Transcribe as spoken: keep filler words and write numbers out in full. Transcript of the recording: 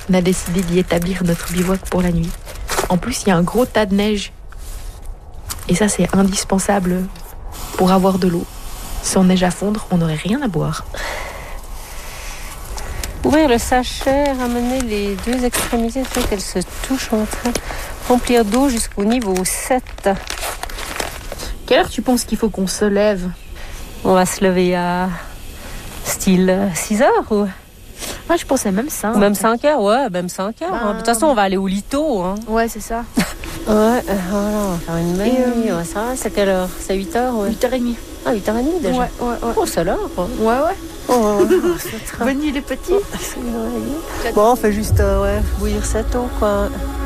On a décidé d'y établir notre bivouac pour la nuit. En plus, il y a un gros tas de neige. Et ça, c'est indispensable pour avoir de l'eau. Sans neige à fondre, on n'aurait rien à boire. Ouvrir le sachet, ramener les deux extrémités, fait qu'elles se touchent entre elles. Remplir d'eau jusqu'au niveau sept. Quelle heure tu penses qu'il faut qu'on se lève? On va se lever à style six heures ou... Moi, je pensais même ça. Même cinq heures, ouais, même cinq heures. Ben... Hein. De toute façon, on va aller au lito. Hein. Ouais, c'est ça. Ouais, euh, voilà, on va faire une belle nuit. euh... Ouais, ça va, c'est quelle heure? C'est huit heures, ouais. huit heures trente. Ah, huit heures trente déjà? Ouais, ouais, ouais. Oh, c'est l'heure, quoi. Ouais, ouais. Oh, ouais, ouais. Bonne nuit, les petits. Bon, on fait juste, euh, ouais, bouillir cette eau, quoi.